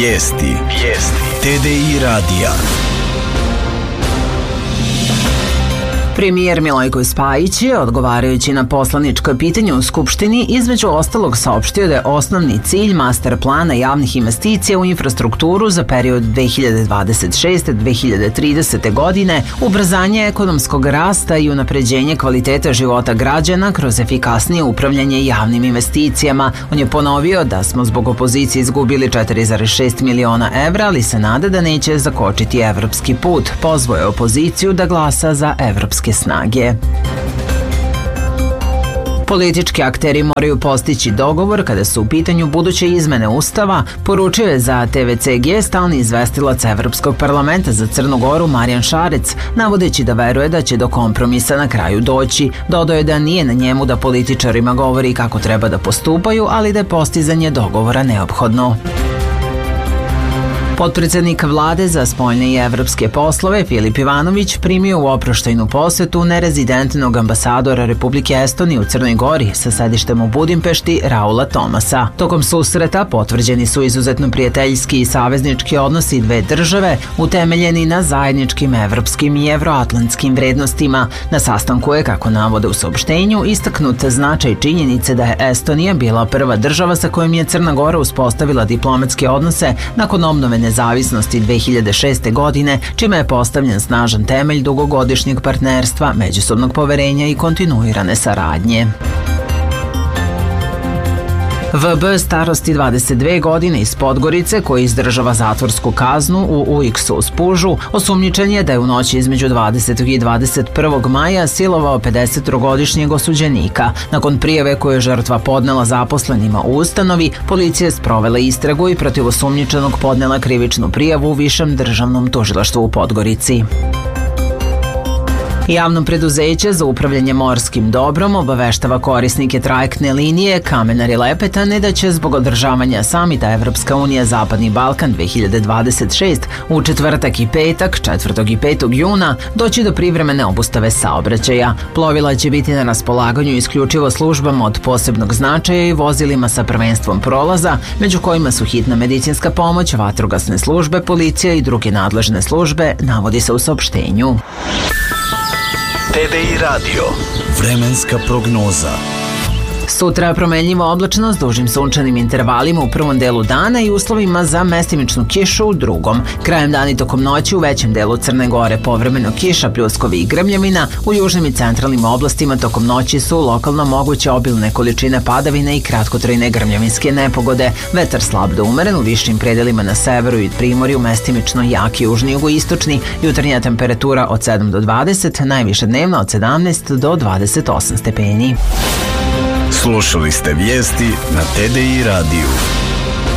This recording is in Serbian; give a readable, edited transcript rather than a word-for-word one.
Vijesti. TDI radija. Premijer Milojko Spajić je, odgovarajući na poslanička pitanja u Skupštini, između ostalog saopštio da je osnovni cilj master plana javnih investicija u infrastrukturu za period 2026-2030. godine ubrzanje ekonomskog rasta i unapređenje kvaliteta života građana kroz efikasnije upravljanje javnim investicijama. On je ponovio da smo zbog opozicije izgubili 4,6 miliona evra, ali se nada da neće zakočiti evropski put. Pozvao je opoziciju da glasa za evropske snage. Politički akteri moraju postići dogovor kada su u pitanju buduće izmene Ustava, poručio je za TVCG stalni izvestilac Evropskog parlamenta za Crnu Goru Marijan Šarec, navodeći da veruje da će do kompromisa na kraju doći. Dodao je da nije na njemu da političarima govori kako treba da postupaju, ali da je postizanje dogovora neophodno. Potpredsednik vlade za spoljne i evropske poslove Filip Ivanović primio u oproštajnu posetu nerezidentnog ambasadora Republike Estonije u Crnoj Gori sa sedištem u Budimpešti Raula Tomasa. Tokom susreta potvrđeni su izuzetno prijateljski i saveznički odnosi dve države utemeljeni na zajedničkim evropskim i evroatlantskim vrednostima. Na sastanku je, kako navode u saopštenju, istaknut značaj činjenice da je Estonija bila prva država sa kojom je Crna Gora uspostavila diplomatske odnose nakon obnove nezavisnosti 2006. godine, čime je postavljen snažan temelj dugogodišnjeg partnerstva, međusobnog poverenja i kontinuirane saradnje. VB starosti 22 godine iz Podgorice, koji izdržava zatvorsku kaznu u UX-u u Spužu, osumnjičen je da je u noći između 20. i 21. maja silovao 53-godišnjeg osuđenika. Nakon prijave koju je žrtva podnela zaposlenima u ustanovi, policija je sprovela istragu i protiv osumnjičenog podnela krivičnu prijavu u Višem državnom tužilaštvu u Podgorici. Javno preduzeće za upravljanje morskim dobrom obaveštava korisnike trajektne linije Kamenar i Lepetane da će zbog održavanja samita Evropska unija Zapadni Balkan 2026 u četvrtak i petak, 4. i 5. juna, doći do privremene obustave saobraćaja. Plovila će biti na raspolaganju isključivo službama od posebnog značaja i vozilima sa prvenstvom prolaza, među kojima su hitna medicinska pomoć, vatrogasne službe, policija i druge nadležne službe, navodi se u saopštenju. TDI radio. Vremenska prognoza. Sutra promenljiva oblačnost s dužim sunčanim intervalima u prvom delu dana i uslovima za mestimičnu kišu u drugom. Krajem dana i tokom noći u većem delu Crne Gore povremeno kiša, pljuskovi i grmljavina. U južnim i centralnim oblastima tokom noći su lokalno moguće obilne količine padavine i kratkotrajne grmljavinske nepogode. Vetar slab do umeren u višim predelima na severu i primorju, mestimično jaki južni i jugoistočni. Jutarnja temperatura od 7 do 20, najviša dnevna od 17 do 28 stepeni. Slušali ste vijesti na TDI radiju.